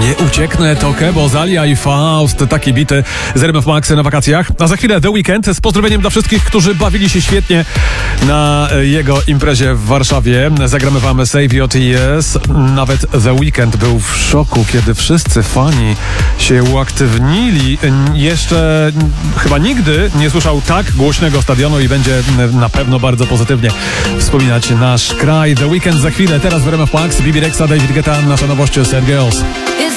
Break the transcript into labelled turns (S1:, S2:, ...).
S1: Nie ucieknę to Kebo, Zalia i Faust. Takie bity z RMF Max na wakacjach. A za chwilę The Weekend z pozdrowieniem dla wszystkich, którzy bawili się świetnie na jego imprezie w Warszawie. Zagramy wam Save Your Tears. Nawet The Weekend był w szoku, kiedy wszyscy fani się uaktywnili. Jeszcze chyba nigdy nie słyszał tak głośnego stadionu i będzie na pewno bardzo pozytywnie wspominać nasz kraj. The Weekend za chwilę, teraz w RMF Max. Bibi Rexha, David Guetta, nasza nowość Sad Girls.